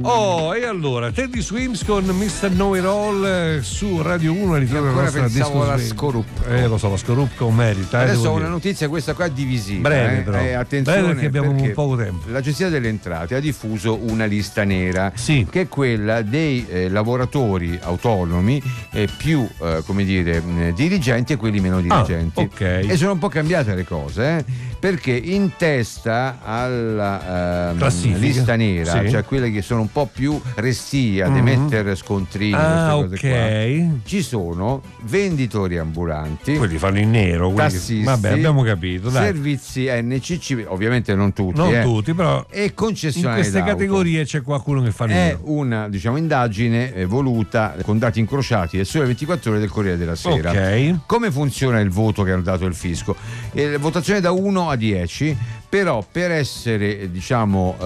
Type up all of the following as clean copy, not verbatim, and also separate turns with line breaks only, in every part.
Oh, e allora Teddy Swims con Mr. Know It All su Radio 1. Ritorna la nostra
pensavo la Scorupco.
Lo so, la Scorupco merita.
Adesso ho una notizia, questa qua è divisiva.
Breve, però.
Attenzione,
breve perché abbiamo un poco tempo.
L'Agenzia delle Entrate ha diffuso una lista nera,
sì,
che è quella dei lavoratori autonomi più, come dire, dirigenti e quelli meno dirigenti.
Okay.
E sono un po' cambiate le cose, perché in testa alla lista nera,
sì,
cioè quelle che sono un po' più restie ad emettere scontrini, queste cose qua, ci sono venditori ambulanti,
quelli fanno in nero,
tassisti,
vabbè, abbiamo capito, dai.
Servizi NCC, ovviamente non tutti,
però
e concessionari
in queste
d'auto.
categorie c'è qualcuno che fa nero.
È una, diciamo, indagine voluta con dati incrociati del Sole 24 Ore del Corriere della Sera.
Okay.
Come funziona il voto che hanno dato il fisco? Votazione da 1 a 10, però per essere, diciamo,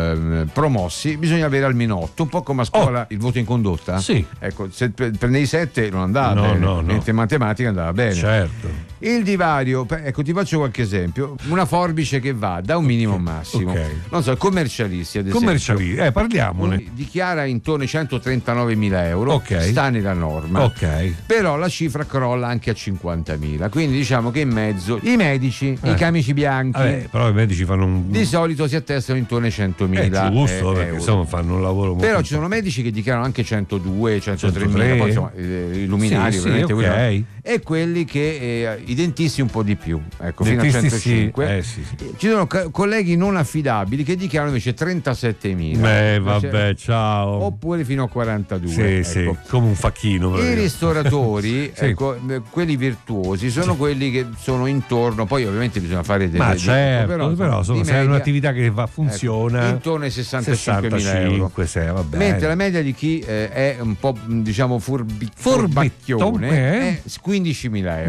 promossi bisogna avere almeno 8, un po' come a scuola il voto in condotta.
Sì.
Ecco, se prendevi 7 non andava bene, mentre matematica andava bene.
Certo.
Il divario, ecco, ti faccio qualche esempio. Una forbice che va da un minimo a un massimo. Non so, commercialisti ad esempio.
Parliamone.
Dichiara intorno ai 139.000 euro, sta nella norma. Però la cifra crolla anche a 50.000. Quindi diciamo che in mezzo i medici, i camici bianchi.
Però i medici fanno
di solito si attestano intorno ai 100.000.
Giusto, perché insomma fanno un lavoro molto.
Però ci sono medici che dichiarano anche 102, 103.000, poi insomma i luminari, ovviamente, e quelli che i dentisti un po' di più, ecco, fino a 105. Ci sono colleghi non affidabili che dichiarano invece 37.000.
Vabbè, ciao.
Oppure fino a 42.
Sì, come un facchino.
I ristoratori, ecco, quelli virtuosi sono quelli che sono intorno, poi ovviamente bisogna fare delle
però insomma, se è un'attività che funziona,
intorno ai 65.000 euro. Mentre la media di chi è un po', diciamo, furbacchione è 15.000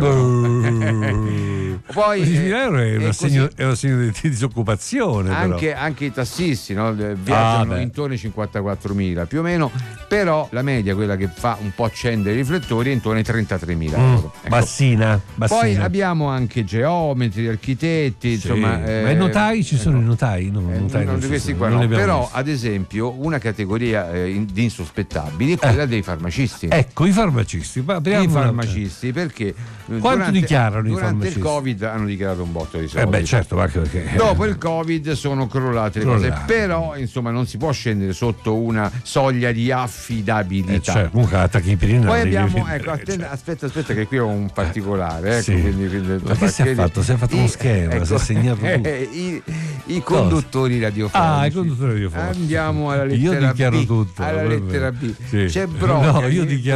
euro. Poi
15.000 euro è un assegno di disoccupazione.
Anche i tassisti, no? Viaggiano intorno ai 54.000 più o meno, però la media, quella che fa un po' accendere i riflettori, è intorno ai 33.000 euro.
Bassina.
Poi abbiamo anche geometri, architetti, insomma.
Ma i notai ci sono i notai?
Non di questi qua no. Però ad esempio una categoria di insospettabili è quella dei farmacisti.
Ecco, i farmacisti.
I farmacisti, perché
quanto dichiarano i farmacisti?
Durante il Covid hanno dichiarato un botto di soldi.
Certo, anche perché
dopo il Covid sono crollate le cose, però insomma non si può scendere sotto una soglia di affidabilità.
Poi
abbiamo, aspetta che qui ho un particolare, quindi
ma che si è fatto? Si è fatto uno schema, si è segnato tutto.
I conduttori radiofonici.
I conduttori radiofonici.
Andiamo alla lettera
Io dichiaro
B.
tutto.
Alla lettera B.
Sì.
C'è Broca.
No, io dichiaro